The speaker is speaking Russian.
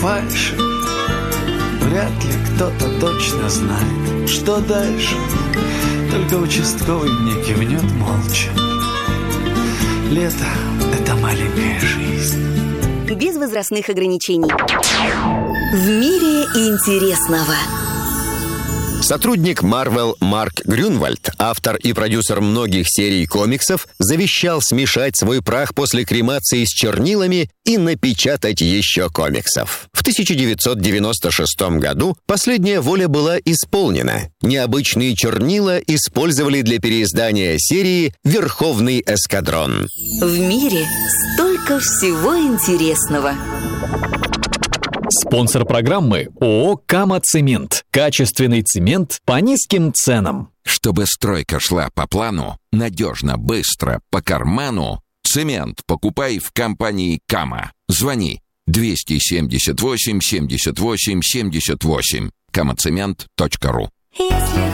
фальши. Вряд ли кто-то точно знает, что дальше. Только участковый мне кивнет молча. Лето — это маленькая жизнь. Без возрастных ограничений. В мире интересного. Сотрудник Marvel Марк Грюнвальд, автор и продюсер многих серий комиксов, завещал смешать свой прах после кремации с чернилами и напечатать еще комиксов. В 1996 году последняя воля была исполнена. Необычные чернила использовали для переиздания серии «Верховный эскадрон». В мире столько всего интересного. Спонсор программы ООО «Кама-Цемент». Качественный цемент по низким ценам. Чтобы стройка шла по плану, надежно, быстро, по карману, цемент покупай в компании «Кама». Звони 278 78 78. kamacement.ru.